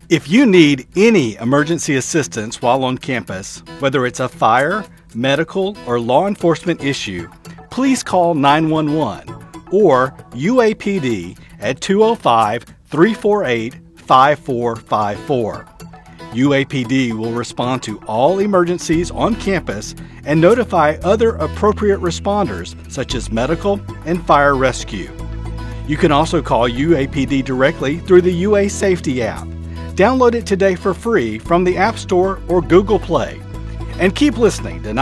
If you need any emergency assistance while on campus, whether it's a fire, medical, or law enforcement issue, please call 911 or UAPD at 205-348-5454. UAPD will respond to all emergencies on campus and notify other appropriate responders such as medical and fire rescue. You can also call UAPD directly through the UA Safety app. Download it today for free from the App Store or Google Play. And keep listening to